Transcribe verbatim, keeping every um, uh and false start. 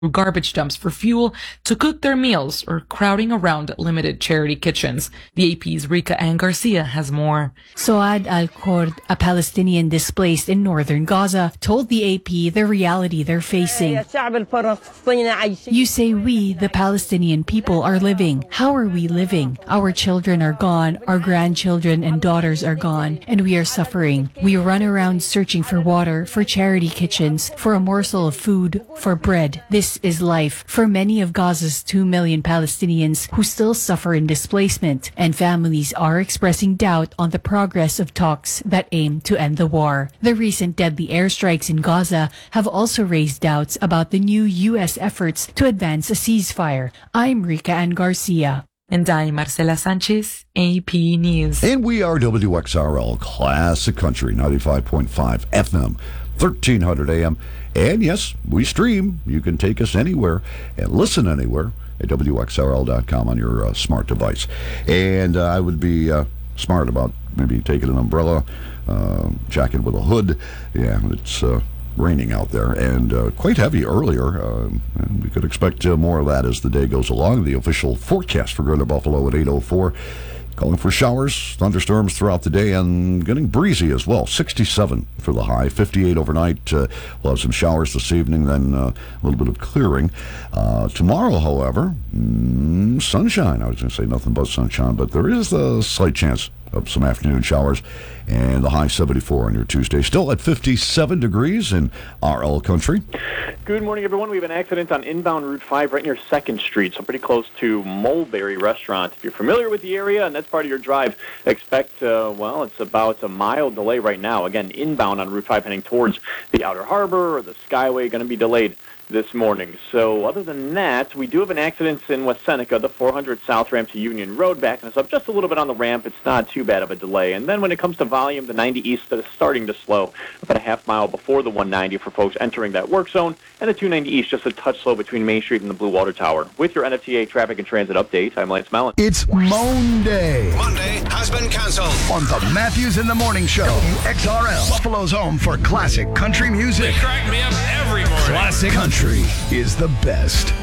garbage dumps for fuel to cook their meals or crowding around limited charity kitchens. The A P's Rika Ann Garcia has more. Soad Al-Khord, a Palestinian displaced in northern Gaza, told the A P the reality they're facing. You say we, the Palestinian people, are living. How are we living? Our children are gone, our grandchildren and daughters are gone, and we are suffering. We run around searching for water, for charity kitchens, for a morsel of food, for bread. This is life for many of Gaza's two million Palestinians who still suffer in displacement, and families are expressing doubt on the progress of talks that aim to end the war. The recent deadly airstrikes in Gaza have also raised doubts about the new U S efforts to advance a ceasefire. I'm Rika Ann Garcia. And I'm Marcela Sanchez, A P News. And we are W X R L Classic Country, ninety-five point five F M, thirteen hundred A M. And yes, we stream. You can take us anywhere and listen anywhere at W X R L dot com on your uh, smart device. And uh, I would be uh, smart about maybe taking an umbrella, uh, jacket with a hood. Yeah, it's uh, raining out there and uh, quite heavy earlier. Uh, and we could expect uh, more of that as the day goes along. The official forecast for Greater Buffalo at eight oh four. Calling for showers, thunderstorms throughout the day, and getting breezy as well. sixty-seven for the high, fifty-eight overnight. Uh, we'll have some showers this evening, then uh, a little bit of clearing. Uh, tomorrow, however, mm, sunshine. I was going to say nothing but sunshine, but there is a slight chance of some afternoon showers, and the high seventy-four on your Tuesday. Still at fifty-seven degrees in R L country. Good morning, everyone. We have an accident on inbound Route five right near second Street, so pretty close to Mulberry Restaurant. If you're familiar with the area and that's part of your drive, expect, uh, well, it's about a mile delay right now. Again, inbound on Route five heading towards the Outer Harbor or the Skyway, going to be delayed this morning. So other than that, we do have an accident in West Seneca, the four hundred South ramp to Union Road, backing us up just a little bit on the ramp. It's not too bad of a delay. And then when it comes to volume, the ninety East is starting to slow about a half mile before the one ninety for folks entering that work zone, and the two ninety East just a touch slow between Main Street and the Blue Water Tower. With your N F T A traffic and transit update, I'm Lance Mellon. It's Monday. Monday has been canceled. On the Matthews in the Morning Show. W X R L, Buffalo's home for classic country music. They crack me up every morning. Classic country is the best.